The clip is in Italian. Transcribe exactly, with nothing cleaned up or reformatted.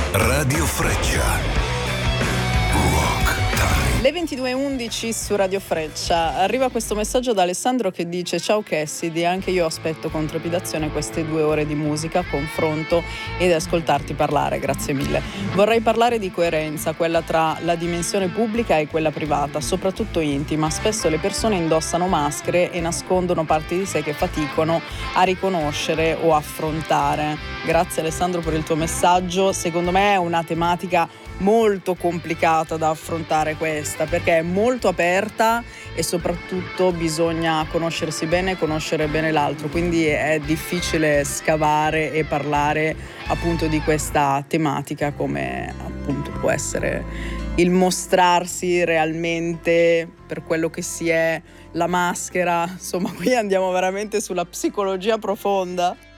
Radio Freccia. Rock Time. Le ventidue e undici su Radio Freccia. Arriva questo messaggio da Alessandro che dice: ciao Cassidy, anche io aspetto con trepidazione queste due ore di musica, confronto ed ascoltarti parlare, grazie mille. Vorrei parlare di coerenza, quella tra la dimensione pubblica e quella privata, soprattutto intima. Spesso le persone indossano maschere e nascondono parti di sé che faticano a riconoscere o affrontare. Grazie Alessandro per il tuo messaggio. Secondo me è una tematica molto complicata da affrontare questa, perché è molto aperta e soprattutto bisogna conoscersi bene e conoscere bene l'altro, quindi è difficile scavare e parlare appunto di questa tematica, come appunto può essere il mostrarsi realmente per quello che si è, la maschera. Insomma, qui andiamo veramente sulla psicologia profonda.